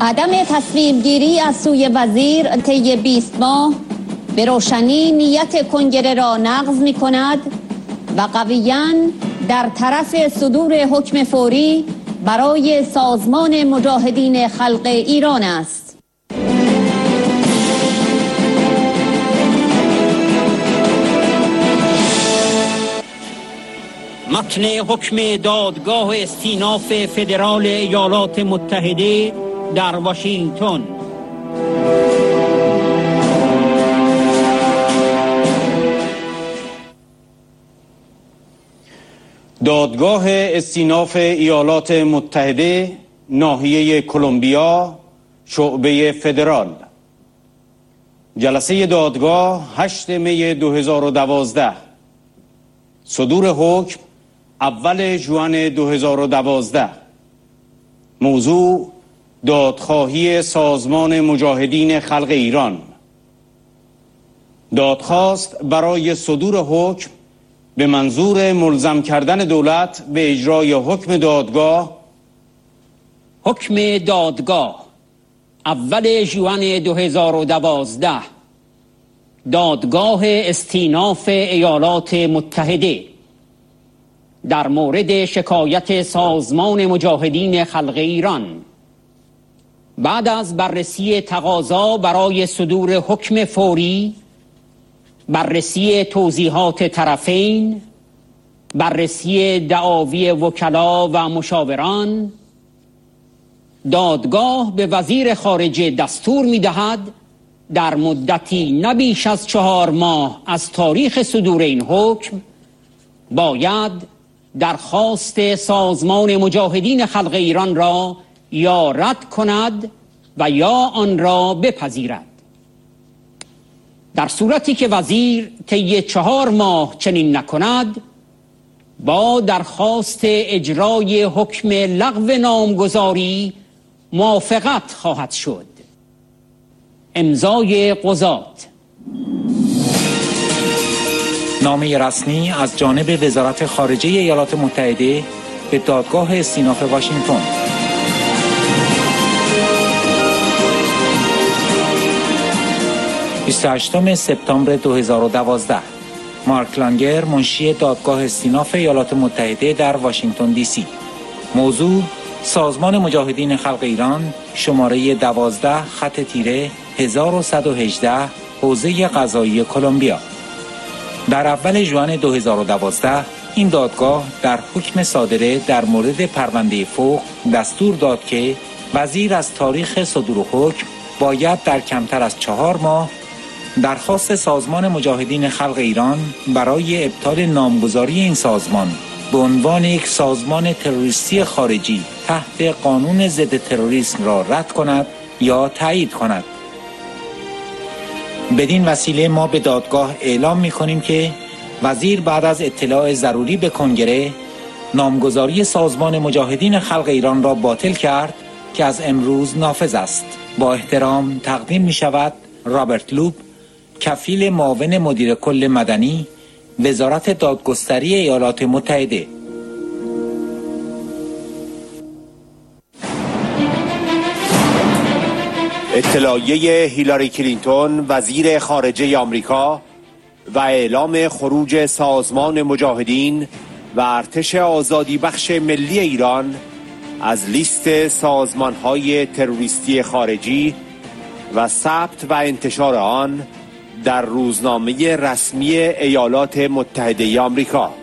عدم تصمیم گیری از سوی وزیر طی 20 ماه به روشنی نیت کنگره را نقض می کند و قویاً در طرف صدور حکم فوری برای سازمان مجاهدین خلق ایران است. متن حکم دادگاه استیناف فدرال ایالات متحده در واشنگتن. دادگاه استیناف ایالات متحده ناحیه کلمبیا شعبه فدرال. جلسه دادگاه 8 می 2012. صدور حکم اول ژوئن 2012. موضوع دادخواهی سازمان مجاهدین خلق ایران. دادخواست برای صدور حکم به منظور ملزم کردن دولت به اجرای حکم دادگاه. حکم دادگاه اول ژوئن 2012. دادگاه استیناف ایالات متحده در مورد شکایت سازمان مجاهدین خلق ایران. بعد از بررسی تقاضا برای صدور حکم فوری، بررسی توضیحات طرفین، بررسی دعاوی وکلا و مشاوران، دادگاه به وزیر خارجه دستور می‌دهد در مدتی نه بیش از 4 ماه از تاریخ صدور این حکم باید درخواست سازمان مجاهدین خلق ایران را یا رد کند و یا آن را بپذیرد. در صورتی که وزیر طی 4 ماه چنین نکند، با درخواست اجرای حکم لغو نامگذاری موافقت خواهد شد. امضای قضات. نامه رسمی از جانب وزارت خارجه ایالات متحده به دادگاه استیناف واشنگتن. (28 سپتامبر 2012) مارک لانگر، منشی دادگاه استیناف ایالات متحده در واشنگتن دی سی. موضوع سازمان مجاهدین خلق ایران، شماره 12 خط تیره 1118 حوزه قضایی کلمبیا. در اول ژوئن 2012 این دادگاه در حکم صادره در مورد پرونده فوق دستور داد که وزیر از تاریخ صدور حکم باید در کمتر از 4 ماه درخواست سازمان مجاهدین خلق ایران برای ابطال نامگذاری این سازمان به عنوان یک سازمان تروریستی خارجی تحت قانون ضد تروریسم را رد کند یا تایید کند. بدین وسیله ما به دادگاه اعلام می‌کنیم که وزیر بعد از اطلاع ضروری به کنگره نامگذاری سازمان مجاهدین خلق ایران را باطل کرد که از امروز نافذ است. با احترام تقدیم می‌شود رابرت لوب، کفیل معاون مدیر کل مدنی، وزارت دادگستری ایالات متحده. اطلاعیه هیلاری کلینتون وزیر خارجه آمریکا و اعلام خروج سازمان مجاهدین و ارتش آزادی بخش ملی ایران از لیست سازمان‌های تروریستی خارجی و ثبت و انتشار آن در روزنامه رسمی ایالات متحده آمریکا.